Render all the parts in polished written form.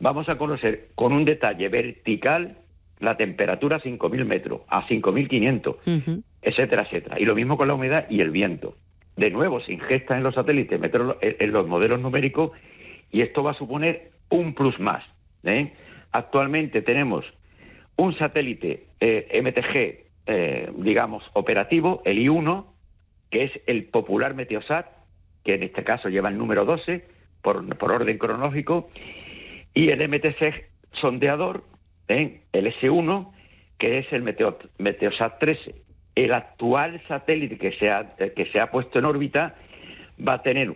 vamos a conocer con un detalle vertical la temperatura a 5.000 metros, a 5.500, etcétera, etcétera. Y lo mismo con la humedad y el viento. De nuevo, se ingesta en los satélites, meterlo en los modelos numéricos, y esto va a suponer un plus más. Actualmente tenemos un satélite MTG, digamos, operativo, el I-1, que es el popular Meteosat, que en este caso lleva el número 12, por orden cronológico, y el MTC sondeador, el S1, que es el Meteosat 13. El actual satélite que se ha puesto en órbita va a tener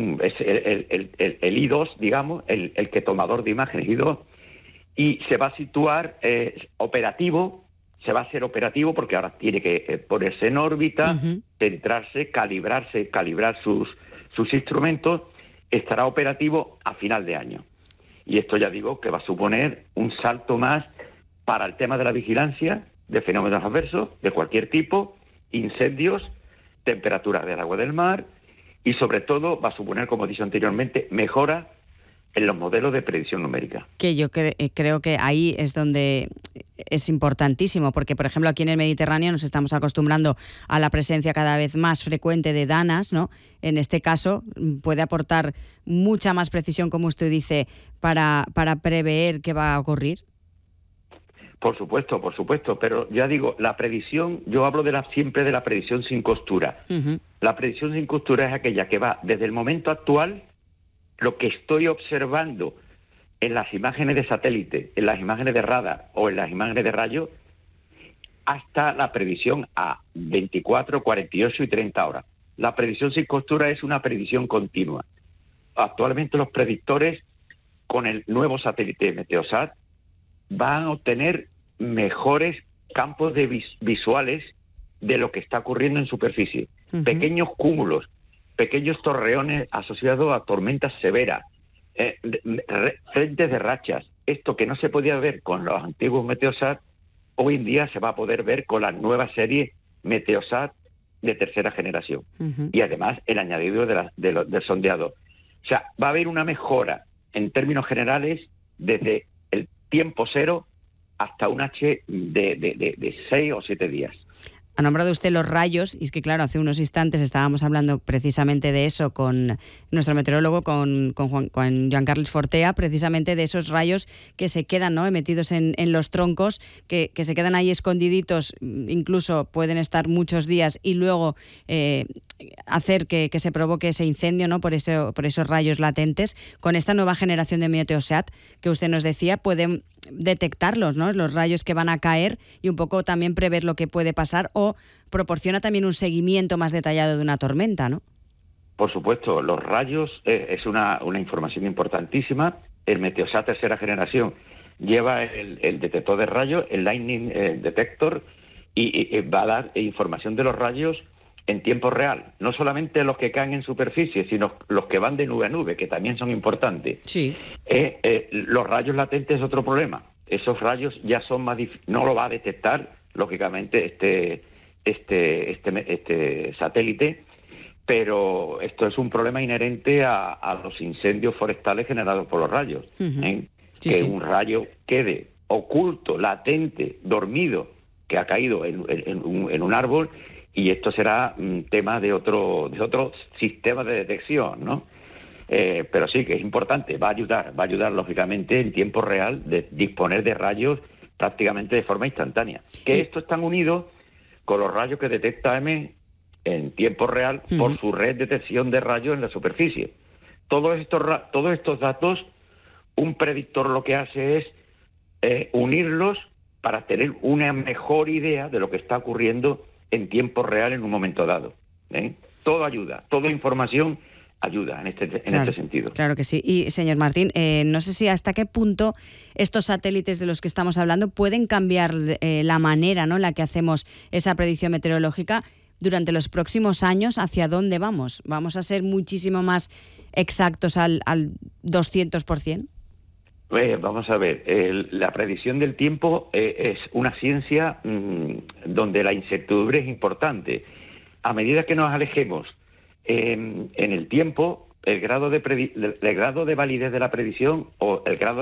el I-2, digamos, el que tomador de imágenes I-2, y se va a situar operativo, se va a hacer operativo porque ahora tiene que ponerse en órbita, centrarse, calibrar sus instrumentos, estará operativo a final de año. Y esto ya digo que va a suponer un salto más para el tema de la vigilancia de fenómenos adversos de cualquier tipo, incendios, temperaturas del agua del mar, y sobre todo va a suponer, como he dicho anteriormente, mejora en los modelos de predicción numérica. Que yo creo que ahí es donde es importantísimo, porque, por ejemplo, aquí en el Mediterráneo nos estamos acostumbrando a la presencia cada vez más frecuente de danas, ¿no? En este caso puede aportar mucha más precisión, como usted dice, para prever qué va a ocurrir. Por supuesto, pero ya digo, la predicción, yo hablo siempre de la predicción sin costura. La predicción sin costura es aquella que va desde el momento actual, lo que estoy observando en las imágenes de satélite, en las imágenes de radar o en las imágenes de rayos, hasta la previsión a 24, 48 y 30 horas. La predicción sin costura es una predicción continua. Actualmente los predictores, con el nuevo satélite Meteosat, van a obtener mejores campos visuales de lo que está ocurriendo en superficie. Pequeños cúmulos, pequeños torreones asociados a tormentas severas, frentes de rachas. Esto que no se podía ver con los antiguos Meteosat, hoy en día se va a poder ver con la nueva serie Meteosat de tercera generación. Y además el añadido del sondeador. O sea, va a haber una mejora en términos generales desde el tiempo cero hasta un H de 6 o 7 días. Ha nombrado usted los rayos, y es que claro, hace unos instantes estábamos hablando precisamente de eso con nuestro meteorólogo, con Joan Carles Fortea, precisamente de esos rayos que se quedan, ¿no?, metidos en los troncos, que se quedan ahí escondiditos, incluso pueden estar muchos días y luego hacer que se provoque ese incendio, ¿no?, por esos rayos latentes. Con esta nueva generación de Meteosat que usted nos decía, pueden detectarlos, ¿no?, los rayos que van a caer, y un poco también prever lo que puede pasar, o proporciona también un seguimiento más detallado de una tormenta, ¿no? Por supuesto, los rayos es una información importantísima. El Meteosat tercera generación lleva el detector de rayos, el Lightning Detector, y va a dar información de los rayos en tiempo real, no solamente los que caen en superficie, sino los que van de nube a nube, que también son importantes. Sí. Los rayos latentes es otro problema. Esos rayos ya son más no lo va a detectar, lógicamente, este satélite, pero esto es un problema inherente a los incendios forestales generados por los rayos. Que un rayo quede oculto, latente, dormido, que ha caído en un árbol, y esto será un tema de otro sistema de detección, ¿no? Pero sí que es importante, va a ayudar lógicamente en tiempo real de disponer de rayos prácticamente de forma instantánea. Que estos están unidos con los rayos que detecta AM en tiempo real por su red de detección de rayos en la superficie. Todos estos datos, un predictor lo que hace es unirlos para tener una mejor idea de lo que está ocurriendo en tiempo real en un momento dado. Todo ayuda, toda información ayuda en este sentido. Claro que sí. Y, señor Martín, no sé si hasta qué punto estos satélites de los que estamos hablando pueden cambiar la manera, ¿no?, en la que hacemos esa predicción meteorológica durante los próximos años. ¿Hacia dónde vamos? ¿Vamos a ser muchísimo más exactos al 200%? Vamos a ver, la predicción del tiempo es una ciencia donde la incertidumbre es importante. A medida que nos alejemos en el tiempo, el grado de validez de la predicción o el grado